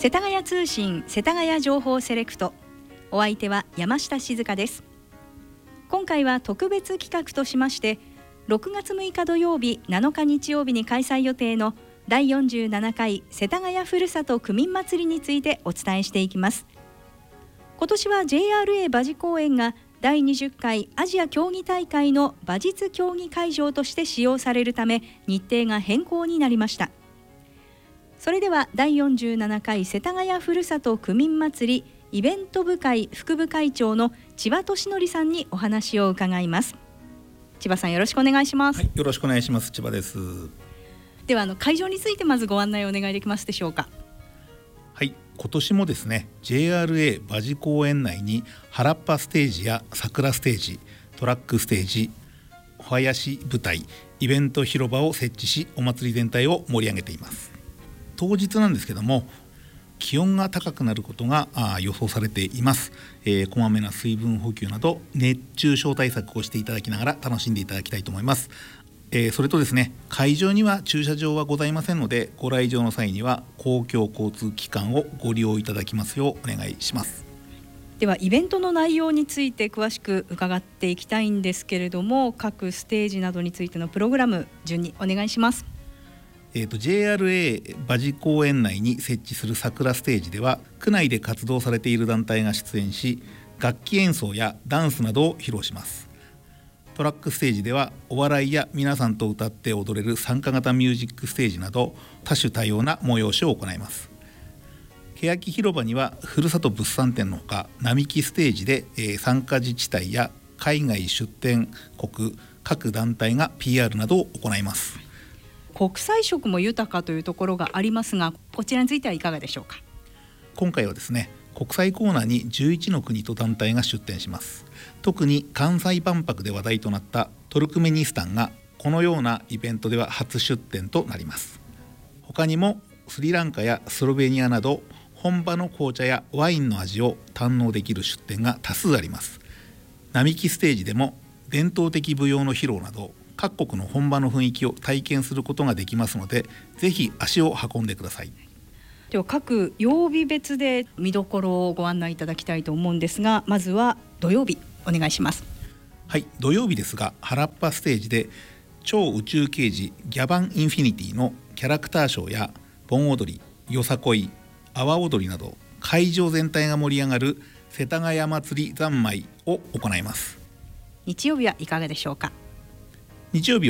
世田谷通信世田谷情報セレクト、お相手は山下静香です。今回は特別企画としまして、6月6日土曜日7日日曜日に開催予定の第47回世田谷ふるさと区民祭りについてお伝えしていきます。今年は JRA 馬事公園が第20回アジア競技大会の馬術競技会場として使用されるため、日程が変更になりました。それでは第47回世田谷ふるさと区民祭りイベント部会副部会長の千葉俊則さんにお話を伺います。千葉さん、よろしくお願いします。 はい、よろしくお願いします。千葉です。 では会場についてまずご案内をお願いできますでしょうか。 はい、今年もですね JRA 馬事公園内に原っぱステージや桜ステージ、トラックステージ、お囃子舞台、イベント広場を設置し、お祭り全体を盛り上げています。当日なんですけども、気温が高くなることが予想されています。こまめな水分補給など熱中症対策をしていただきながら楽しんでいただきたいと思います。それとですね、会場には駐車場はございませんので、ご来場の際には公共交通機関をご利用いただきますようお願いします。 ではイベントの内容について詳しく伺っていきたいんですけれども、各ステージなどについてのプログラム順にお願いします。 JRA 馬事公園内に設置する桜ステージでは、区内で活動されている団体が出演し、楽器演奏やダンスなどを披露します。トラックステージではお笑いや皆さんと歌って踊れる参加型ミュージックステージなど多種多様な催しを行います。欅広場にはふるさと物産展のほか、並木ステージで参加自治体や海外出展国各団体が PR などを行います。 国際色も豊かというところがありますが、こちらについてはいかがでしょうか。 今回はですね、国際コーナーに11の国と団体が出展します。特に関西万博で話題となったトルクメニスタンがこのようなイベントでは初出展となります。他にもスリランカやスロベニアなど本場の紅茶やワインの味を堪能できる出展が多数あります。並木ステージでも伝統的舞踊の披露など各国の本場の雰囲気を体験することができますので、ぜひ足を運んでください。 では各曜日別で見どころをご案内いただきたいと思うんですが、まずは土曜日お願いします。 はい、土曜日ですが、原っぱステージで超宇宙刑事ギャバンインフィニティのキャラクターショーや盆踊り、よさこい、阿波踊りなど会場全体が盛り上がる世田谷祭り三昧を行います。 日曜日はいかがでしょうか。 日曜日